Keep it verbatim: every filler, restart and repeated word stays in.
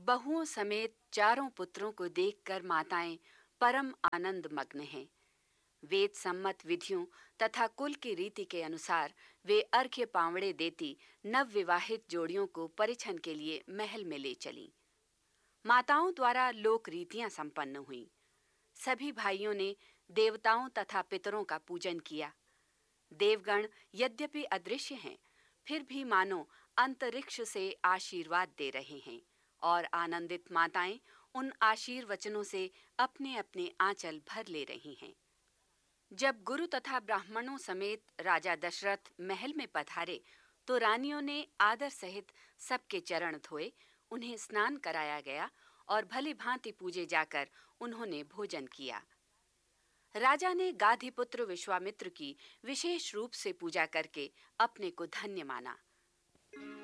बहुओं समेत चारों पुत्रों को देखकर माताएं परम आनंद मग्न हैं। वेद सम्मत विधियों तथा कुल की रीति के अनुसार वे अर्घ्य पावड़े देती नवविवाहित जोड़ियों को परिछन के लिए महल में ले चलीं। माताओं द्वारा लोक रीतियां संपन्न हुईं। सभी भाइयों ने देवताओं तथा पितरों का पूजन किया। देवगण यद्यपि अदृश्य हैं, फिर भी मानो अंतरिक्ष से आशीर्वाद दे रहे हैं और आनंदित माताएं उन आशीर्वचनों से अपने अपने आंचल भर ले रही हैं। जब गुरु तथा ब्राह्मणों समेत राजा दशरथ महल में पधारे तो रानियों ने आदर सहित सबके चरण धोए, उन्हें स्नान कराया गया और भली भांति पूजे जाकर उन्होंने भोजन किया। राजा ने गाधिपुत्र विश्वामित्र की विशेष रूप से पूजा करके अपने को धन्य माना।